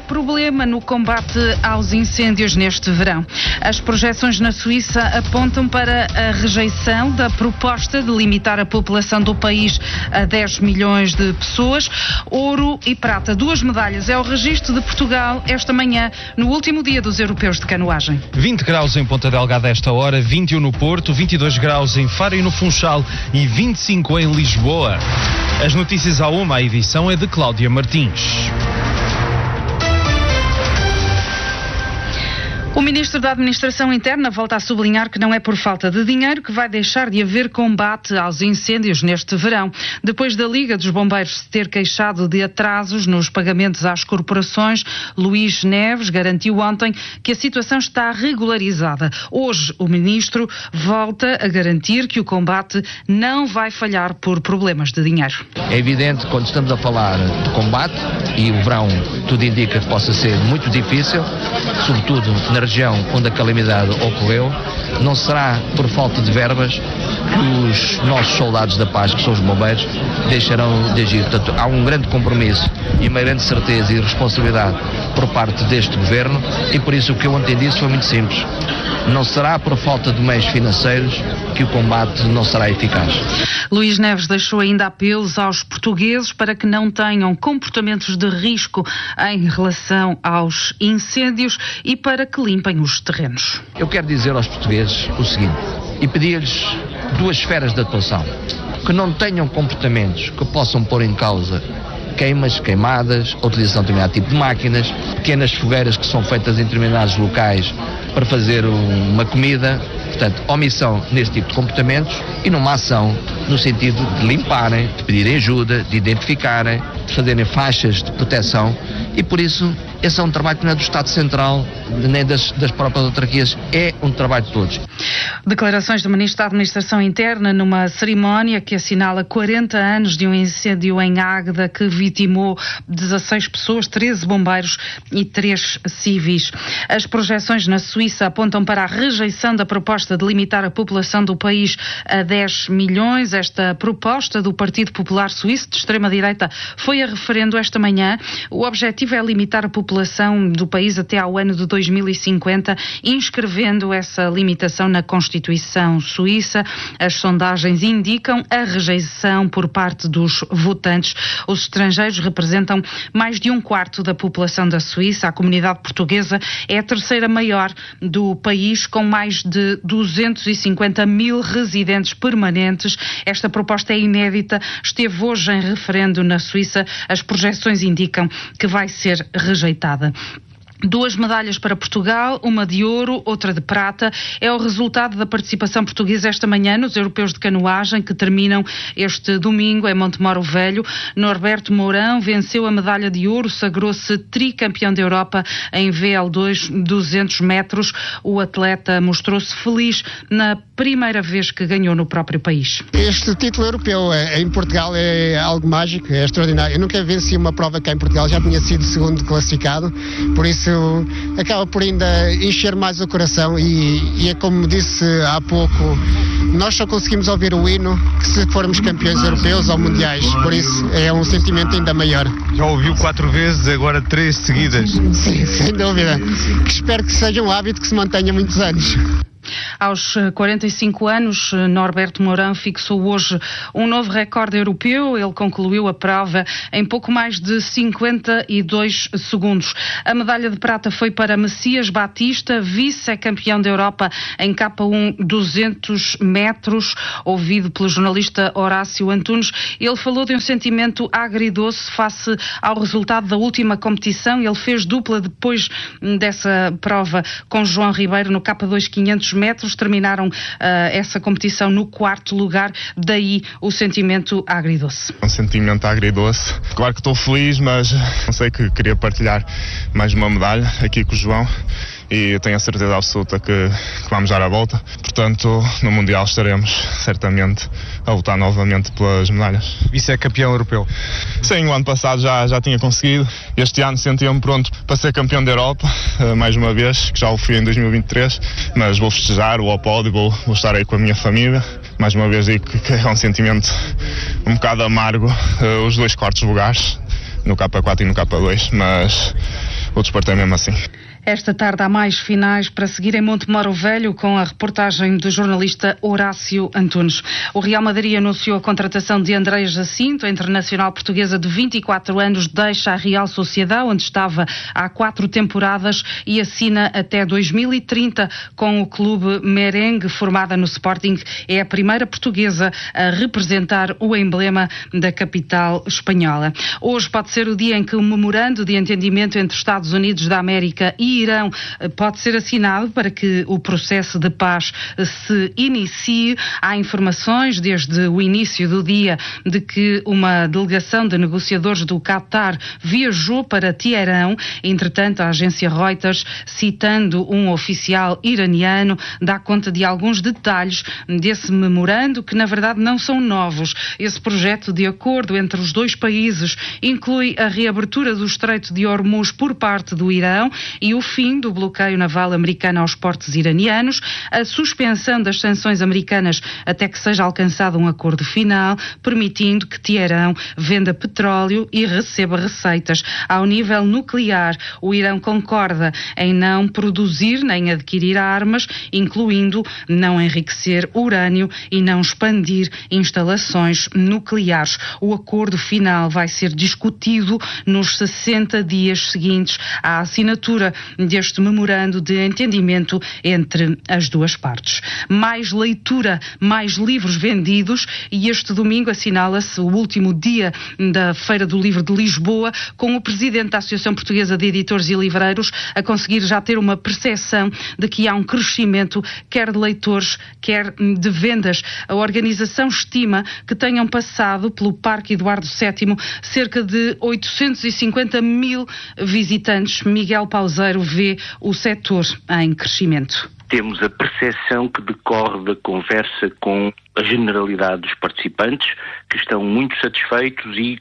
problema no combate aos incêndios neste verão. As projeções na Suíça apontam para a rejeição da proposta de limitar a população do país a 10 milhões de pessoas. Ouro e prata, 2 medalhas. É o registro de Portugal esta manhã, no último dia dos europeus de canoagem. 20 graus em Ponta Delgada a esta hora, 21 no Porto, 22 graus em Faro e no Funchal e 25 em Lisboa. As notícias à uma, a edição é de Cláudia Martins. O Ministro da Administração Interna volta a sublinhar que não é por falta de dinheiro que vai deixar de haver combate aos incêndios neste verão. Depois da Liga dos Bombeiros se ter queixado de atrasos nos pagamentos às corporações, Luís Neves garantiu ontem que a situação está regularizada. Hoje, o Ministro volta a garantir que o combate não vai falhar por problemas de dinheiro. É evidente, quando estamos a falar de combate, e o verão tudo indica que possa ser muito difícil, sobretudo na região onde a calamidade ocorreu, não será por falta de verbas que os nossos soldados da paz, que são os bombeiros, deixarão de agir. Portanto, há um grande compromisso e uma grande certeza e responsabilidade por parte deste governo, e por isso o que eu ontem disse foi muito simples. Não será por falta de meios financeiros que o combate não será eficaz. Luís Neves deixou ainda apelos aos portugueses para que não tenham comportamentos de risco em relação aos incêndios e para que limpem os terrenos. Eu quero dizer aos portugueses o seguinte, e pedir-lhes 2 esferas de atuação, que não tenham comportamentos que possam pôr em causa queimas, queimadas, a utilização de determinado tipo de máquinas, pequenas fogueiras que são feitas em determinados locais para fazer uma comida. Portanto, omissão neste tipo de comportamentos e numa ação no sentido de limparem, de pedirem ajuda, de identificarem, de fazerem faixas de proteção, e por isso esse é um trabalho que não é do Estado Central nem das próprias autarquias, é um trabalho de todos. Declarações do Ministro da Administração Interna numa cerimónia que assinala 40 anos de um incêndio em Águeda que vitimou 16 pessoas, 13 bombeiros e 3 civis. As projeções na Suíça apontam para a rejeição da proposta de limitar a população do país a 10 milhões. Esta proposta do Partido Popular Suíço de extrema-direita foi a referendo esta manhã. O objetivo é limitar a população do país até ao ano de 2050, inscrevendo essa limitação na Constituição suíça. As sondagens indicam a rejeição por parte dos votantes. Os estrangeiros representam mais de 1/4 da população da Suíça. A comunidade portuguesa é a terceira maior do país, com mais de 250 mil residentes permanentes. Esta proposta é inédita, esteve hoje em referendo na Suíça. As projeções indicam que vai ser rejeitada. 2 medalhas para Portugal, uma de ouro, outra de prata. É o resultado da participação portuguesa esta manhã nos europeus de canoagem que terminam este domingo em Montemoro Velho. Norberto Mourão venceu a medalha de ouro, sagrou-se tricampeão da Europa em VL2 200 metros. O atleta mostrou-se feliz na primeira vez que ganhou no próprio país. Este título europeu em Portugal é algo mágico, é extraordinário. Eu nunca venci uma prova cá em Portugal, já tinha sido segundo classificado, por isso acaba por ainda encher mais o coração e é como disse há pouco, nós só conseguimos ouvir o hino que se formos campeões europeus ou mundiais, por isso é um sentimento ainda maior. Já ouviu 4 vezes, agora 3 seguidas. Sim, sem dúvida. Que espero que seja um hábito que se mantenha muitos anos. Aos 45 anos, Norberto Mourão fixou hoje um novo recorde europeu. Ele concluiu a prova em pouco mais de 52 segundos. A medalha de prata foi para Messias Batista, vice-campeão da Europa em K1 200 metros. Ouvido pelo jornalista Horácio Antunes, ele falou de um sentimento agridoce face ao resultado da última competição. Ele fez dupla depois dessa prova com João Ribeiro no K2 500 metros, terminaram essa competição no 4º lugar, daí o sentimento agridoce. Um sentimento agridoce. Claro que estou feliz, mas não sei, que queria partilhar mais uma medalha aqui com o João. E eu tenho a certeza absoluta que vamos dar a volta. Portanto, no Mundial estaremos certamente a lutar novamente pelas medalhas. Vice-campeão europeu? Sim, o ano passado já tinha conseguido. Este ano sentia-me pronto para ser campeão da Europa, mais uma vez, que já o fui em 2023. Mas vou festejar, vou ao pódio, vou estar aí com a minha família. Mais uma vez digo que é um sentimento um bocado amargo, os 2 quartos lugares, no K4 e no K2, mas o desporto é mesmo assim. Esta tarde há mais finais para seguir em Montemoro Velho com a reportagem do jornalista Horácio Antunes. O Real Madrid anunciou a contratação de André Jacinto, a internacional portuguesa de 24 anos, deixa a Real Sociedade, onde estava há 4 temporadas, e assina até 2030 com o clube merengue, formada no Sporting. É a primeira portuguesa a representar o emblema da capital espanhola. Hoje pode ser o dia em que o memorando de entendimento entre Estados Unidos da América e Irão pode ser assinado para que o processo de paz se inicie. Há informações desde o início do dia de que uma delegação de negociadores do Qatar viajou para Teherão. Entretanto, a agência Reuters, citando um oficial iraniano, dá conta de alguns detalhes desse memorando que, na verdade, não são novos. Esse projeto de acordo entre os dois países inclui a reabertura do Estreito de Hormuz por parte do Irão e o fim do bloqueio naval americano aos portos iranianos, a suspensão das sanções americanas até que seja alcançado um acordo final, permitindo que Teherão venda petróleo e receba receitas. Ao nível nuclear, o Irão concorda em não produzir nem adquirir armas, incluindo não enriquecer urânio e não expandir instalações nucleares. O acordo final vai ser discutido nos 60 dias seguintes à assinatura deste memorando de entendimento entre as duas partes. Mais leitura, mais livros vendidos, e este domingo assinala-se o último dia da Feira do Livro de Lisboa, com o presidente da Associação Portuguesa de Editores e Livreiros a conseguir já ter uma percepção de que há um crescimento quer de leitores, quer de vendas. A organização estima que tenham passado pelo Parque Eduardo VII cerca de 850 mil visitantes. Miguel Pauseiro vê o setor em crescimento. Temos a percepção que decorre da conversa com a generalidade dos participantes, que estão muito satisfeitos e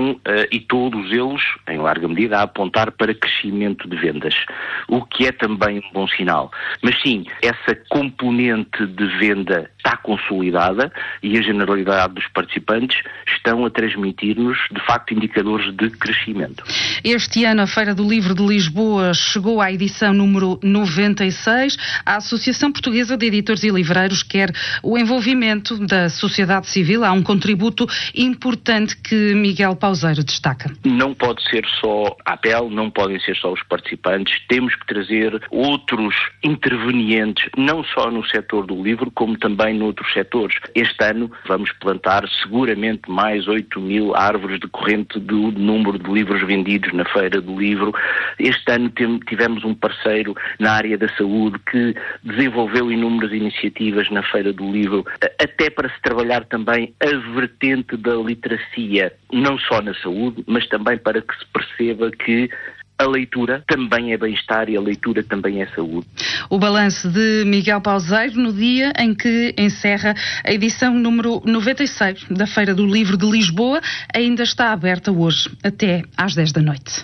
todos eles, em larga medida, a apontar para crescimento de vendas, o que é também um bom sinal. Mas sim, essa componente de venda está consolidada e a generalidade dos participantes estão a transmitir-nos, de facto, indicadores de crescimento. Este ano a Feira do Livro de Lisboa chegou à edição número 96. A Associação Portuguesa de Editores e Livreiros quer o envolvimento da sociedade civil. Há um contributo importante que Miguel Pauseiro destaca. Não pode ser só a APEL, não podem ser só os participantes, temos que trazer outros intervenientes, não só no setor do livro, como também noutros setores. Este ano vamos plantar seguramente mais 8.000 árvores decorrente do número de livros vendidos na Feira do Livro. Este ano tivemos um parceiro na área da saúde que desenvolveu inúmeras iniciativas na Feira do Livro, até para se trabalhar também a vertente da literacia, não só na saúde, mas também para que se perceba que a leitura também é bem-estar e a leitura também é saúde. O balanço de Miguel Pauseiro no dia em que encerra a edição número 96 da Feira do Livro de Lisboa ainda está aberta hoje, até às 10 da noite.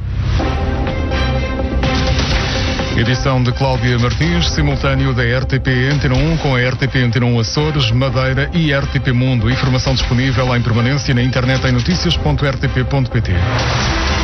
Edição de Cláudia Martins, simultâneo da RTP Antena 1 com a RTP Antena 1 Açores, Madeira e RTP Mundo. Informação disponível em permanência na internet em noticias.rtp.pt.